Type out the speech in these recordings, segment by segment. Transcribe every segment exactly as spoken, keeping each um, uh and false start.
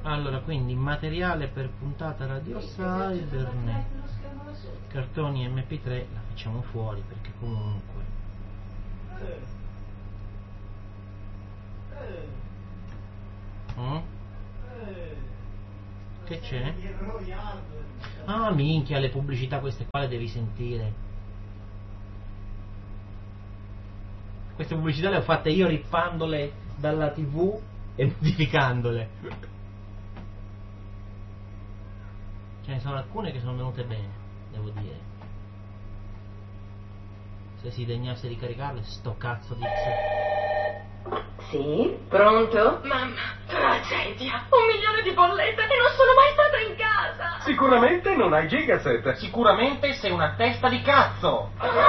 Allora, quindi materiale per puntata Radio Cybernet, cartoni M P tre la facciamo fuori perché comunque mm? Che c'è? Ah minchia, le pubblicità queste qua le devi sentire. Queste pubblicità le ho fatte io rippandole dalla tivù e modificandole. Ce ne sono alcune che sono venute bene, devo dire. Se si degnasse di caricarle, sto cazzo di X. Sì? Pronto? Mamma, tragedia! Un milione di bollette e non sono mai stata in casa! Sicuramente non hai Gigaset. Sicuramente sei una testa di cazzo!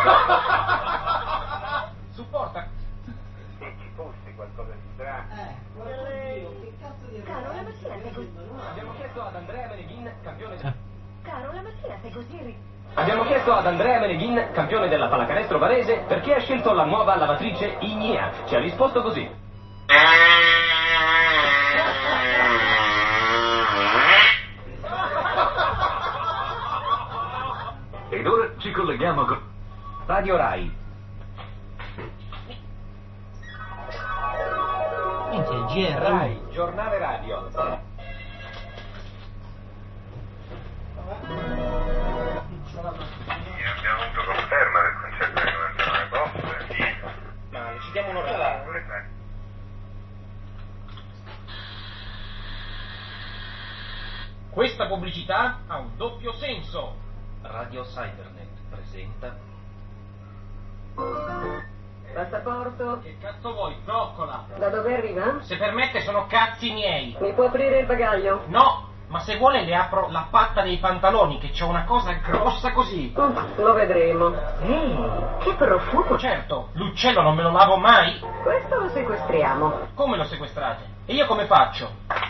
Supporta. Se ci fosse qualcosa di strano. Eh, guarda Dio, che cazzo di Caro, la mattina sei così... Abbiamo chiesto ad Andrea Meneghin, campione Eh. Caro, la mattina sei così... ri- Abbiamo chiesto ad Andrea Meneghin, campione della pallacanestro varese, perché ha scelto la nuova lavatrice Ignea. Ci ha risposto così. Ed ora ci colleghiamo con Radio Rai. Minchia, il G R. Rai, giornale radio. Abbiamo avuto conferma del concerto di Manzanone Boss. Sì. Ma ci diamo un'ora. Questa pubblicità ha un doppio senso. Radio Cybernet presenta. Passaporto? Che cazzo vuoi, zoccola? Da dove arriva? Se permette sono cazzi miei. Mi può aprire il bagaglio? No, ma se vuole le apro la patta dei pantaloni, che c'è una cosa grossa così. Mm, lo vedremo. Ehi, che profumo! Certo, l'uccello non me lo lavo mai. Questo lo sequestriamo. Come lo sequestrate? E io come faccio?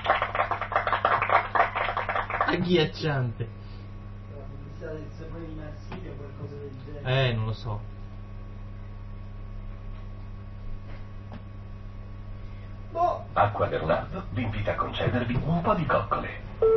Agghiacciante. La pubblicità del sapore immersivo o qualcosa del genere. Eh, non lo so. Boh, Acqua Leonardo vi invita a concedervi un po' di coccole.